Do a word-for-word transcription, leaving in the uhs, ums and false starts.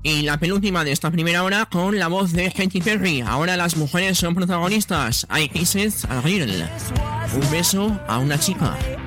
Y la penúltima de esta primera hora con la voz de Katy Perry. Ahora las mujeres son protagonistas. I Kissed a Girl. Un beso a una chica.